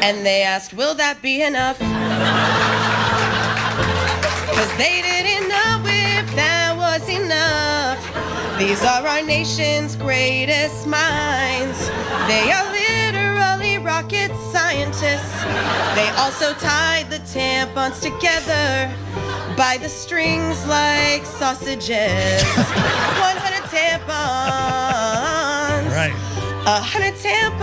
and they asked, will that be enough? Because they didn't know if that was enough. These are our nation's greatest minds. They are literally rocket scientists. They also tied the tampons together by the strings like sausages. 100 tampons. Right. 100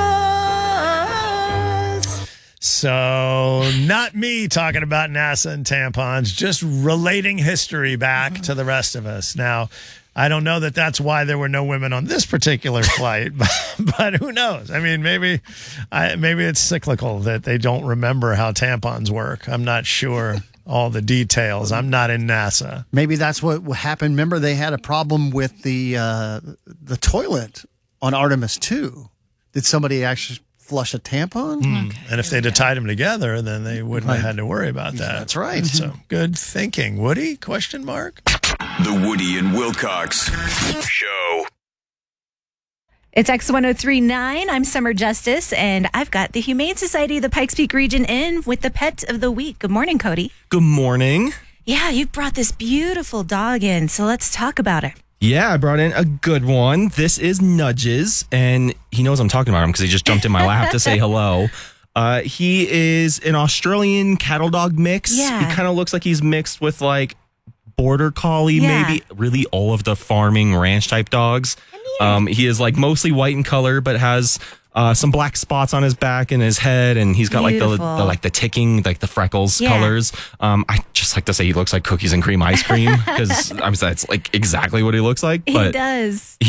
tampons. So, not me talking about NASA and tampons, just relating history back to the rest of us. Now, I don't know that that's why there were no women on this particular flight, but who knows? I mean, maybe it's cyclical that they don't remember how tampons work. I'm not sure all the details. I'm not in NASA. Maybe that's what happened. Remember, they had a problem with the toilet on Artemis 2. Did somebody actually flush a tampon? Okay, and if they'd have tied them together, then they wouldn't have had to worry about that. That's right. So good thinking. Woody, question mark? The Woody and Wilcox Show. It's X1039. I'm Summer Justice, and I've got the Humane Society of the Pikes Peak region in with the pet of the week. Good morning, Cody. Good morning. Yeah, you brought this beautiful dog in, so let's talk about it. Yeah, I brought in a good one. This is Nudges, and he knows I'm talking about him because he just jumped in my lap to say hello. He is an Australian cattle dog mix. Yeah. He kind of looks like he's mixed with like border collie, maybe. Really all of the farming ranch type dogs. He is like mostly white in color, but has some black spots on his back and his head, and he's got like the ticking, like the freckles colors. I just like to say he looks like cookies and cream ice cream because that's like exactly what he looks like. But he does.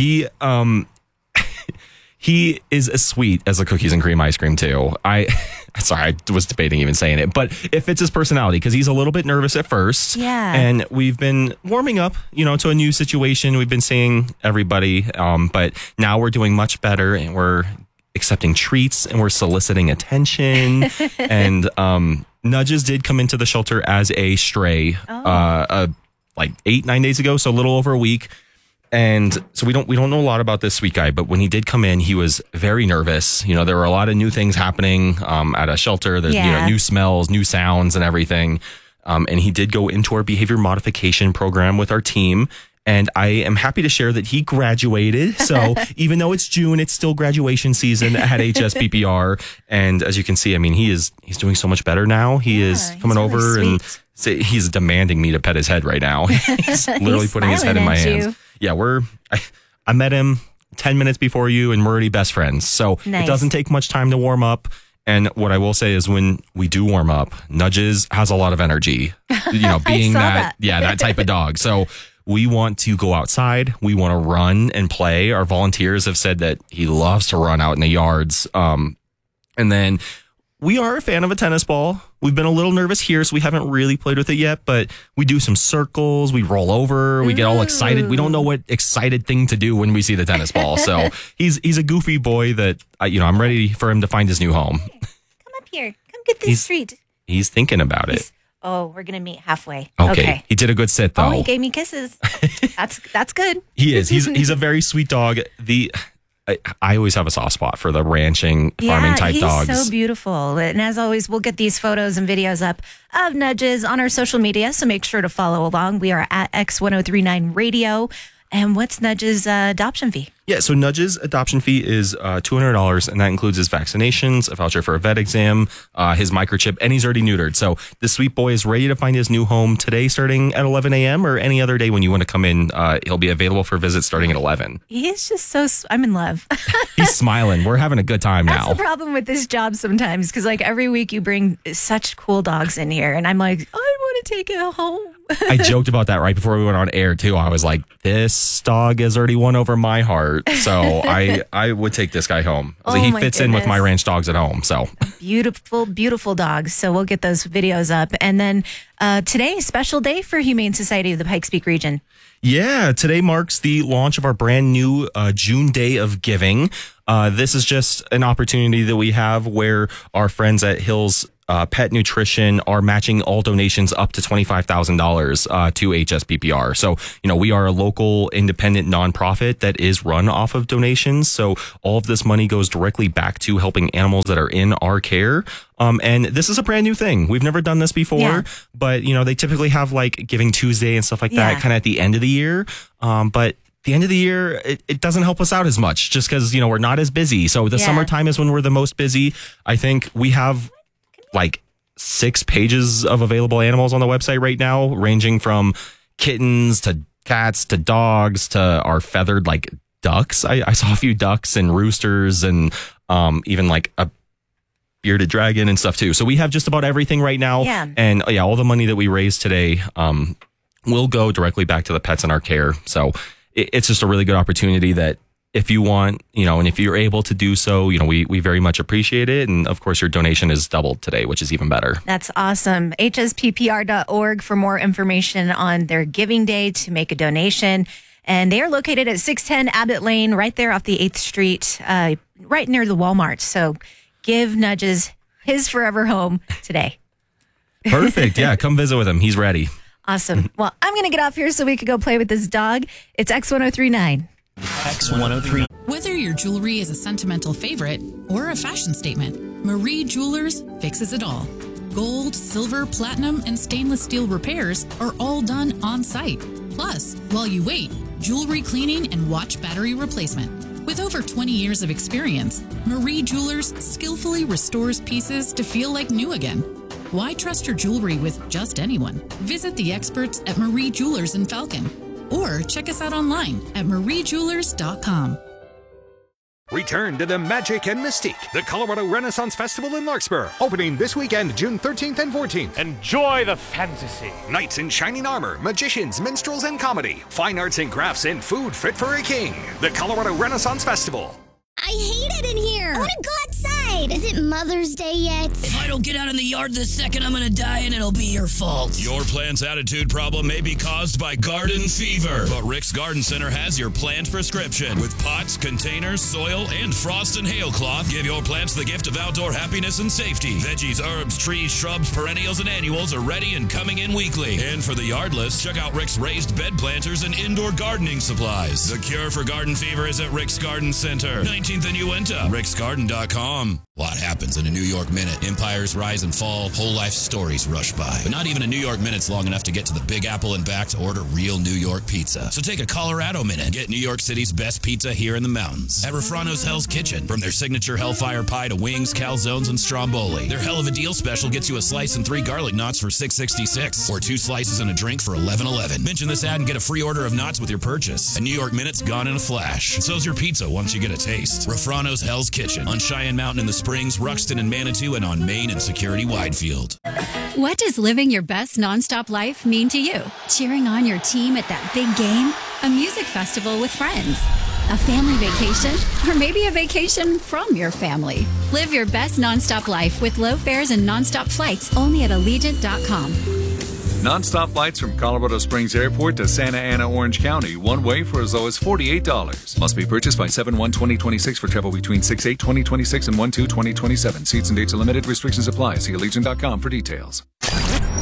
He is as sweet as the cookies and cream ice cream too. Sorry, I was debating even saying it, but it fits his personality because he's a little bit nervous at first. Yeah. And we've been warming up, to a new situation. We've been seeing everybody, but now we're doing much better and we're accepting treats and we're soliciting attention. And Nudges did come into the shelter as a stray like 8-9 days ago, so a little over a week. And so we don't know a lot about this sweet guy, but when he did come in, he was very nervous. There were a lot of new things happening at a shelter. There's new smells, new sounds, and everything. And he did go into our behavior modification program with our team. And I am happy to share that he graduated. So even though it's June, it's still graduation season at HSPPR. And as you can see, I mean, he's doing so much better now. He is coming over really and he's demanding me to pet his head right now. He's literally putting his head in my hands. Yeah, I met him 10 minutes before you and we're already best friends. So It doesn't take much time to warm up. And what I will say is when we do warm up, Nudges has a lot of energy, being that type of dog. So we want to go outside. We want to run and play. Our volunteers have said that he loves to run out in the yards. And then we are a fan of a tennis ball. We've been a little nervous here, so we haven't really played with it yet, but we do some circles, we roll over, we get all excited. We don't know what excited thing to do when we see the tennis ball. So he's a goofy boy that, I'm ready for him to find his new home. Come up here. Come get this treat. He's thinking about it. We're going to meet halfway. Okay. He did a good sit, though. Oh, he gave me kisses. That's good. He is. He's a very sweet dog. I always have a soft spot for the ranching, farming type dogs. He's so beautiful. And as always, we'll get these photos and videos up of Nudges on our social media. So make sure to follow along. We are at X1039 Radio. And what's Nudges' adoption fee? Yeah, so Nudges' adoption fee is $200, and that includes his vaccinations, a voucher for a vet exam, his microchip, and he's already neutered. So this sweet boy is ready to find his new home today starting at 11 a.m. or any other day when you want to come in. He'll be available for visits starting at 11. He is just I'm in love. He's smiling. We're having a good time now. That's the problem with this job sometimes, because like every week you bring such cool dogs in here, and I'm like, I want to take it home. I joked about that right before we went on air, too. I was like, this dog has already won over my heart. So I would take this guy home. He fits in with my ranch dogs at home. So beautiful, beautiful dogs. So we'll get those videos up. And then today, special day for Humane Society of the Pikes Peak region. Yeah, today marks the launch of our brand new June Day of Giving. This is just an opportunity that we have where our friends at Hills Pet Nutrition are matching all donations up to $25,000 to HSPPR. So, we are a local independent nonprofit that is run off of donations. So all of this money goes directly back to helping animals that are in our care. And this is a brand new thing. We've never done this before, but they typically have like Giving Tuesday and stuff like that kind of at the end of the year. But the end of the year, it doesn't help us out as much just because, we're not as busy. So the summertime is when we're the most busy. I think we have like 6 pages of available animals on the website right now, ranging from kittens to cats to dogs to our feathered like ducks. I saw a few ducks and roosters and even like a bearded dragon and stuff too. So we have just about everything right now. Yeah. And all the money that we raise today will go directly back to the pets in our care. So it's just a really good opportunity that if you want, and if you're able to do so, we very much appreciate it. And of course, your donation is doubled today, which is even better. That's awesome. HSPPR.org for more information on their giving day to make a donation. And they are located at 610 Abbott Lane, right there off the 8th Street, right near the Walmart. So give Nudges his forever home today. Perfect. Yeah, come visit with him. He's ready. Awesome. Well, I'm going to get off here so we could go play with this dog. It's X1039. X103. Whether your jewelry is a sentimental favorite or a fashion statement, Marie Jewelers fixes it all. Gold, silver, platinum, and stainless steel repairs are all done on site. Plus, while you wait, jewelry cleaning and watch battery replacement. With over 20 years of experience, Marie Jewelers skillfully restores pieces to feel like new again. Why trust your jewelry with just anyone? Visit the experts at Marie Jewelers in Falcon or check us out online at mariejewelers.com. Return to the magic and mystique. The Colorado Renaissance Festival in Larkspur, opening this weekend, June 13th and 14th. Enjoy the fantasy. Knights in shining armor, magicians, minstrels, and comedy. Fine arts and crafts and food fit for a king. The Colorado Renaissance Festival. I hate it in here. I want to go outside. Is it Mother's Day yet? If I don't get out in the yard this second, I'm going to die and it'll be your fault. Your plant's attitude problem may be caused by garden fever, but Rick's Garden Center has your plant prescription. With pots, containers, soil, and frost and hail cloth, give your plants the gift of outdoor happiness and safety. Veggies, herbs, trees, shrubs, perennials, and annuals are ready and coming in weekly. And for the yardless, check out Rick's raised bed planters and indoor gardening supplies. The cure for garden fever is at Rick's Garden Center, 19th and Uinta, ricksgarden.com. What happens in a New York minute? Empires rise and fall, whole life stories rush by. But not even a New York minute's long enough to get to the Big Apple and back to order real New York pizza. So take a Colorado minute and get New York City's best pizza here in the mountains. At Refrano's Hell's Kitchen. From their signature Hellfire Pie to wings, calzones, and stromboli. Their Hell of a Deal special gets you a slice and 3 garlic knots for $6.66. Or 2 slices and a drink for $11.11. Mention this ad and get a free order of knots with your purchase. A New York minute's gone in a flash. And so's your pizza once you get a taste. Refrano's Hell's Kitchen. On Cheyenne Mountain in the Springs, Ruxton and Manitou, and on Main and Security Widefield. What does living your best nonstop life mean to you? Cheering on your team at that big game? A music festival with friends? A family vacation? Or maybe a vacation from your family? Live your best nonstop life with low fares and nonstop flights only at Allegiant.com. Non-stop flights from Colorado Springs Airport to Santa Ana, Orange County, one way for as low as $48. Must be purchased by 7/1/2026 for travel between 6/8/2026 and 1/2/2027. Seats and dates are limited. Restrictions apply. See Allegiant.com for details.